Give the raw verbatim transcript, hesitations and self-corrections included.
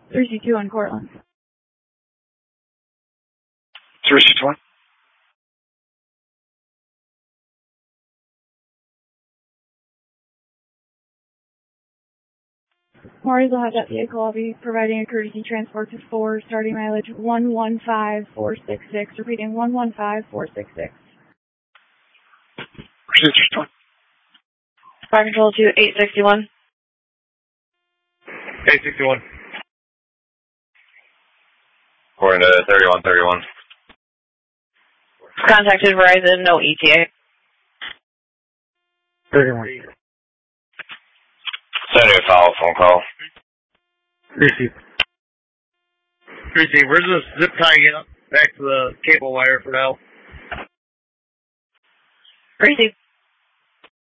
three C two in Cortland. three C two. Mars will have that vehicle. I'll be providing a courtesy transport to four, starting mileage one one five four six six, repeating one one five four six six. Fire control to eight sixty-one. eight sixty-one. According to thirty-one thirty-one. Contacted Verizon, no E T A. thirty-one. Sending a follow phone call. Receive. Receive. Where's this zip tying up back to the cable wire for now? Receive.